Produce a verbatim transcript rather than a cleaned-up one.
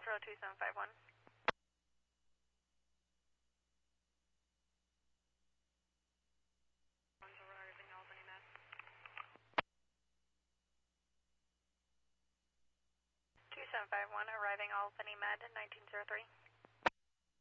Metro two seven five one. Arriving Albany Med. two seven five one, arriving Albany Med, nineteen oh three.